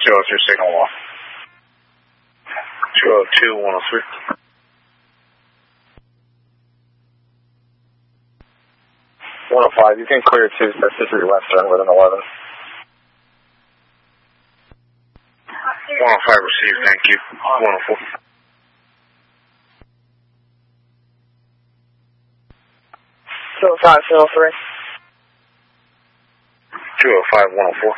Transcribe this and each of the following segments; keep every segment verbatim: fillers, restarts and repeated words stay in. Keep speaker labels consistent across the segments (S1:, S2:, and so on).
S1: two oh three signal one. two oh two, one oh three. one oh five, you can clear two Pacific Western with an eleven. one oh five received, thank you. one oh four.
S2: two oh five, two oh three.
S1: two oh five, one oh four.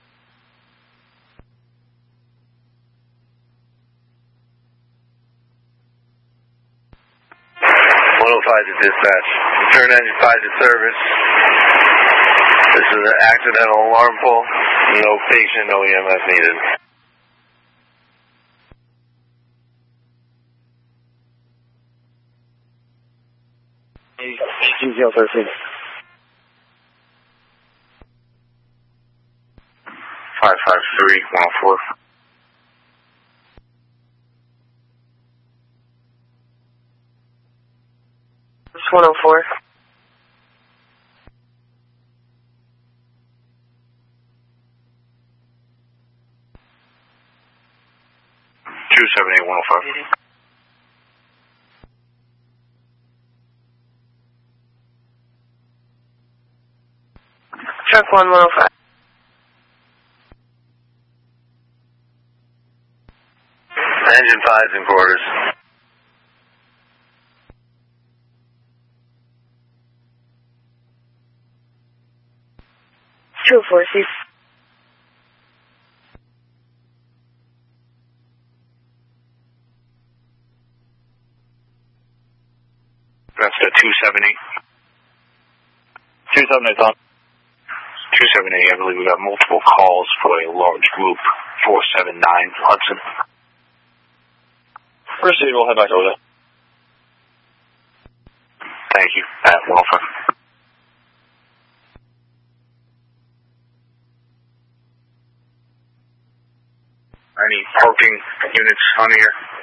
S1: one oh five to dispatch. Return engine five to service. This is an accidental alarm pull. No patient, no E M S needed.
S2: G zero thirteen.
S1: five five three, one oh four.
S2: It's one oh four.
S1: two seven eight, one oh five.
S2: Truck one, one oh five.
S1: Engine five's in quarters.
S2: two oh four, C.
S1: That's the two seventy.
S3: two seventy on.
S1: two seventy, I believe we got multiple calls for a large group. four seven nine, Hudson.
S3: Proceed, we'll head back over there.
S1: Thank you. At one oh five. Any parking units on here?